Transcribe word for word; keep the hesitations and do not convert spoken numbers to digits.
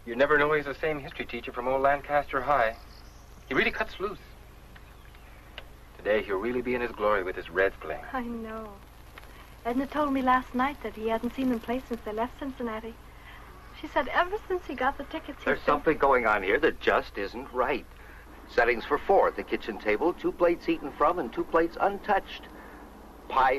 You never know he's the same history teacher from old Lancaster High. He really cuts loose. Today he'll really be in his glory with his Reds playing. I know. Edna told me last night that he hadn't seen them play since they left Cincinnati. She said ever since he got the tickets... There's something going on here that just isn't right. Settings for four at the kitchen table, two plates eaten from and two plates untouched. Pie